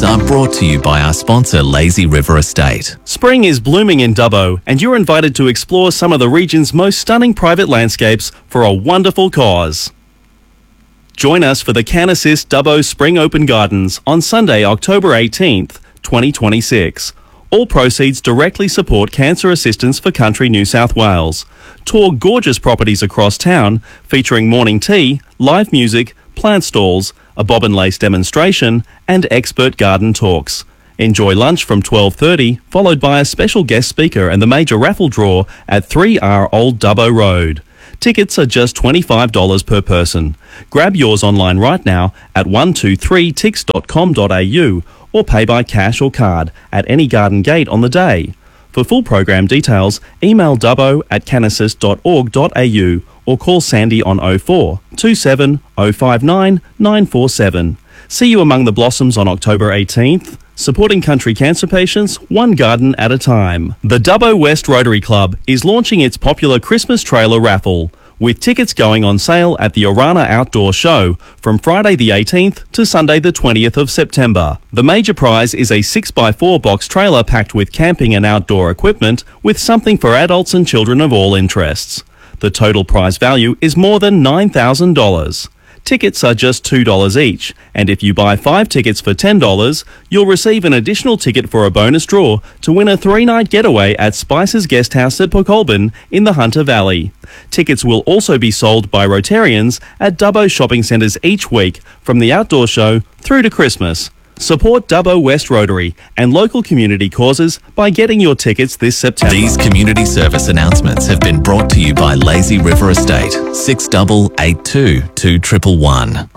are brought to you by our sponsor, Lazy River Estate. Spring is blooming in Dubbo, and you're invited to explore some of the region's most stunning private landscapes for a wonderful cause. Join us for the Can Assist Dubbo Spring Open Gardens on Sunday, October 18th, 2026. All proceeds directly support cancer assistance for Country New South Wales. Tour gorgeous properties across town featuring morning tea, live music, plant stalls, a bob and lace demonstration and expert garden talks. Enjoy lunch from 12:30, followed by a special guest speaker and the major raffle draw at 3R Old Dubbo Road. Tickets are just $25 per person. Grab yours online right now at 123tix.com.au or pay by cash or card at any garden gate on the day. For full program details, email dubbo@canassist.org.au or call Sandy on 04 27 059 947. See you among the blossoms on October 18th, supporting country cancer patients one garden at a time. The Dubbo West Rotary Club is launching its popular Christmas trailer raffle, with tickets going on sale at the Orana Outdoor Show from Friday the 18th to Sunday the 20th of September. The major prize is a 6x4 box trailer packed with camping and outdoor equipment with something for adults and children of all interests. The total prize value is more than $9,000. Tickets are just $2 each, and if you buy 5 tickets for $10, you'll receive an additional ticket for a bonus draw to win a 3-night getaway at Spice's Guest House at Pocolbin in the Hunter Valley. Tickets will also be sold by Rotarians at Dubbo shopping centres each week from the outdoor show through to Christmas. Support Dubbo West Rotary and local community causes by getting your tickets this September. These community service announcements have been brought to you by Lazy River Estate, 6882 2111.